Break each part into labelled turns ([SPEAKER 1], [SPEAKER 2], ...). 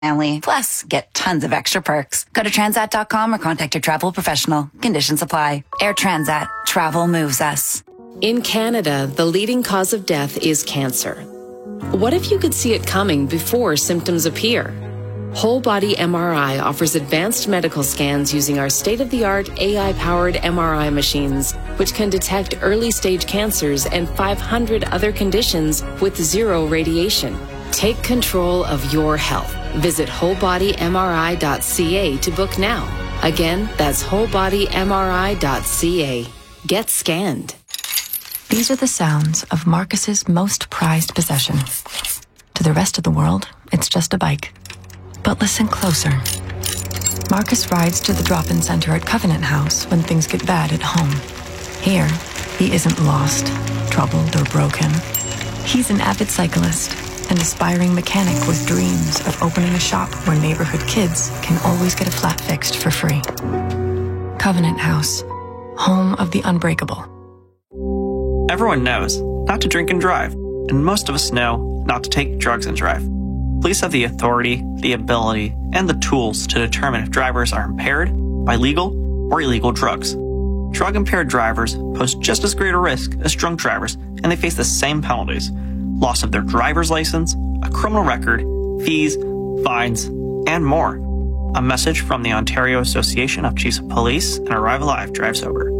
[SPEAKER 1] family. Plus, get tons of extra perks. Go to Transat.com or contact your travel professional. Conditions apply. Air Transat. Travel moves us.
[SPEAKER 2] In Canada, the leading cause of death is cancer. What if you could see it coming before symptoms appear? Whole Body MRI offers advanced medical scans using our state-of-the-art AI-powered MRI machines, which can detect early-stage cancers and 500 other conditions with zero radiation. Take control of your health. Visit wholebodymri.ca to book now. Again, that's wholebodymri.ca. Get scanned.
[SPEAKER 3] These are the sounds of Marcus's most prized possession. To the rest of the world, it's just a bike. But listen closer. Marcus rides to the drop-in center at Covenant House when things get bad at home. Here, he isn't lost, troubled, or broken. He's an avid cyclist, an aspiring mechanic with dreams of opening a shop where neighborhood kids can always get a flat fixed for free. Covenant House, home of the unbreakable.
[SPEAKER 4] Everyone knows not to drink and drive, and most of us know not to take drugs and drive. Police have the authority, the ability, and the tools to determine if drivers are impaired by legal or illegal drugs. Drug-impaired drivers pose just as great a risk as drunk drivers, and they face the same penalties: loss of their driver's license, a criminal record, fees, fines, and more. A message from the Ontario Association of Chiefs of Police and Arrive Alive Drive Sober.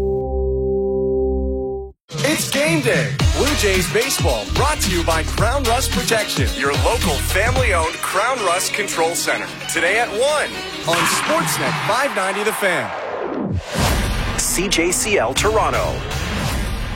[SPEAKER 5] It's game day. Blue Jays baseball brought to you by Crown Rust Protection, your local family-owned Crown Rust Control Center. Today at 1 on Sportsnet 590 The Fan.
[SPEAKER 6] CJCL Toronto.